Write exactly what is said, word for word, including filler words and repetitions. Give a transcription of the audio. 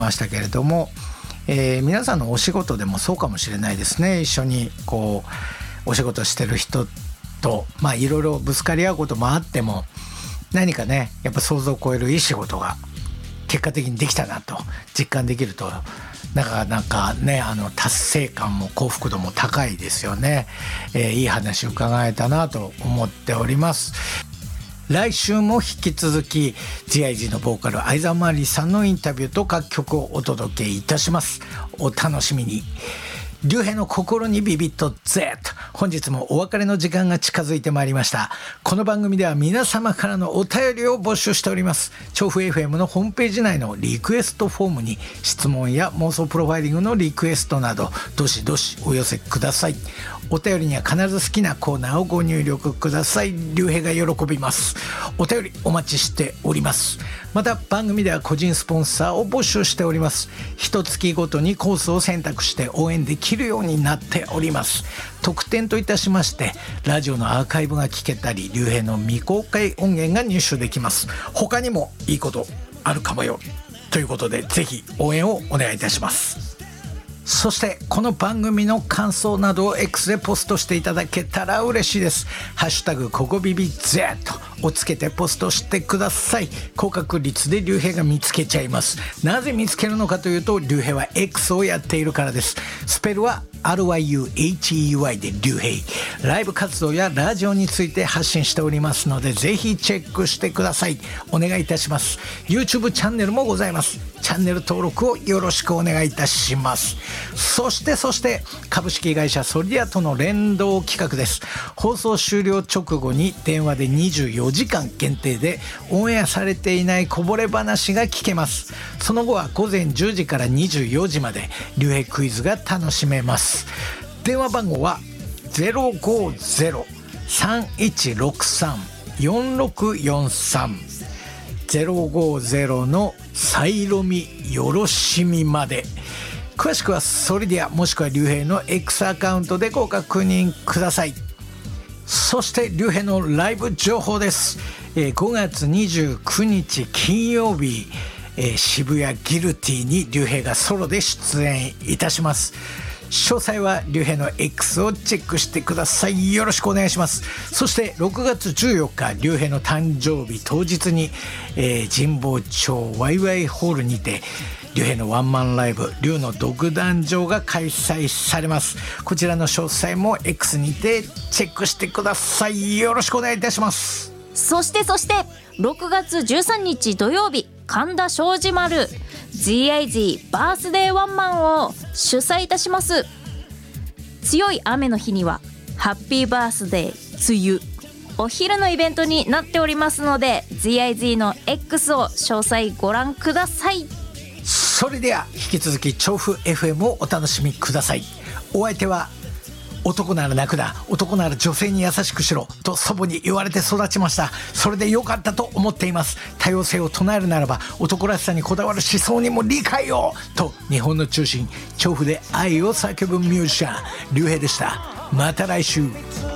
ましたけれども、えー、皆さんのお仕事でもそうかもしれないですね。一緒にこうお仕事してる人とまあいろいろぶつかり合うこともあっても、何かねやっぱ想像を超えるいい仕事が結果的にできたなと実感できると、なかなかねあの達成感も幸福度も高いですよね。えー、いい話を伺えたなと思っております。来週も引き続き ジーアイジー のボーカル相沢真理さんのインタビューと楽曲をお届けいたします。お楽しみに。竜兵の心にビビッと Z、 本日もお別れの時間が近づいてまいりました。この番組では皆様からのお便りを募集しております。調布 エフエム のホームページ内のリクエストフォームに質問や妄想プロファイリングのリクエストなどどしどしお寄せください。お便りには必ず好きなコーナーをご入力ください。竜兵が喜びます。お便りお待ちしております。また番組では個人スポンサーを募集しております。一月ごとにコースを選択して応援できるようになっております。特典といたしましてラジオのアーカイブが聞けたり、竜兵の未公開音源が入手できます。他にもいいことあるかもよということで、ぜひ応援をお願いいたします。そしてこの番組の感想などを X でポストしていただけたら嬉しいです。ハッシュタグココビビ Z をつけてポストしてください。高確率で竜兵が見つけちゃいます。なぜ見つけるのかというと、竜兵は X をやっているからです。スペルは アールワイユーエイチイーユーワイ で竜兵。ライブ活動やラジオについて発信しておりますので、ぜひチェックしてください。お願いいたします。 YouTube チャンネルもございます。チャンネル登録をよろしくお願いいたします。そしてそして株式会社ソリディアとの連動企画です。放送終了直後に電話でにじゅうよじかん限定でオンエアされていないこぼれ話が聞けます。その後はごぜんじゅうじからにじゅうよじまで竜兵クイズが楽しめます。電話番号は ゼロごゼロ さんいちろくさん よんろくよんさん ゼロごゼロのさいろみよろしみまで。詳しくはソリディアもしくは竜兵の X アカウントでご確認ください。そして竜兵のライブ情報です。えー、ごがつにじゅうくにち金曜日、えー、渋谷ギルティに竜兵がソロで出演いたします。詳細は竜兵の X をチェックしてください。よろしくお願いします。そしてろくがつじゅうよっか竜兵の誕生日当日に、えー、神保町ワイワイホールにて竜兵のワンマンライブ竜の独壇場が開催されます。こちらの詳細も X にてチェックしてください。よろしくお願いいたします。 そしてそしてろくがつじゅうさんにち土曜日、神田庄司丸 ジーアイジー バースデーワンマンを主催いたします。強い雨の日にはハッピーバースデー梅雨お昼のイベントになっておりますので、 ジーアイジー の X を詳細ご覧ください。 それでは引き続き調布 エフエム をお楽しみください。お相手は男なら泣くな、男なら女性に優しくしろと祖母に言われて育ちました。それで良かったと思っています。多様性を唱えるならば男らしさにこだわる思想にも理解をと、日本の中心調布で愛を叫ぶミュージシャン竜兵でした。また来週。